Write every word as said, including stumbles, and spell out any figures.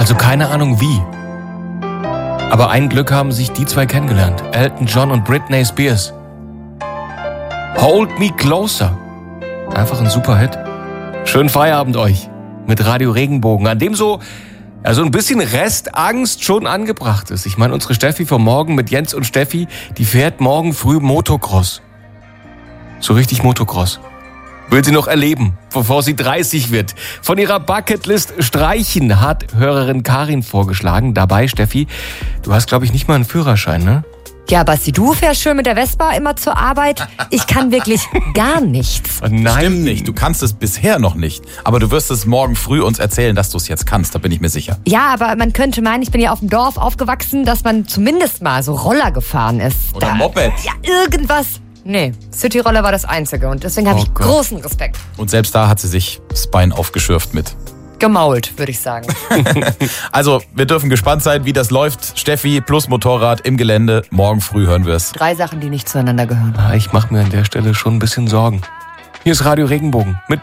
Also keine Ahnung wie. Aber ein Glück haben sich die zwei kennengelernt. Elton John und Britney Spears. Hold Me Closer. Einfach ein super Hit. Schönen Feierabend euch mit Radio Regenbogen, an dem so, ja, so ein bisschen Restangst schon angebracht ist. Ich meine, unsere Steffi vom Morgen mit Jens und Steffi, die fährt morgen früh Motocross. So richtig Motocross. Will sie noch erleben, bevor sie dreißig wird. Von ihrer Bucketlist streichen hat Hörerin Karin vorgeschlagen. Dabei, Steffi, du hast, glaube ich, nicht mal einen Führerschein, ne? Ja, Basti, du fährst schön mit der Vespa immer zur Arbeit. Ich kann wirklich gar nichts. Oh nein. Stimmt nicht, du kannst es bisher noch nicht. Aber du wirst es morgen früh uns erzählen, dass du es jetzt kannst, da bin ich mir sicher. Ja, aber man könnte meinen, ich bin ja auf dem Dorf aufgewachsen, dass man zumindest mal so Roller gefahren ist. Oder da, Moped. Ja, irgendwas. Nee, Cityroller war das Einzige und deswegen habe Oh ich Gott. großen Respekt. Und selbst da hat sie sich das Bein aufgeschürft mit. Gemault, würde ich sagen. Also, wir dürfen gespannt sein, wie das läuft. Steffi plus Motorrad im Gelände. Morgen früh hören wir es. Drei Sachen, die nicht zueinander gehören. Ah, ich mache mir an der Stelle schon ein bisschen Sorgen. Hier ist Radio Regenbogen mit